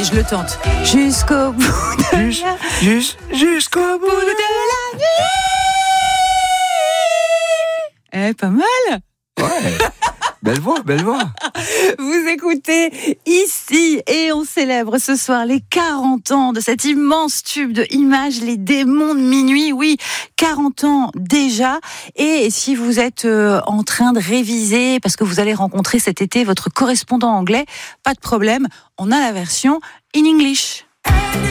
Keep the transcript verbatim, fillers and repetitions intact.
Allez, je le tente. Jusqu'au bout de Jus- la... jus- Jusqu'au bout bout de la nuit. Eh, pas mal. Ouais. Belle voix, belle voix. Vous écoutez ici et on célèbre ce soir les quarante ans de cet immense tube de Images, les démons de minuit. Oui, quarante ans déjà. Et si vous êtes en train de réviser parce que vous allez rencontrer cet été votre correspondant anglais, pas de problème, on a la version in English.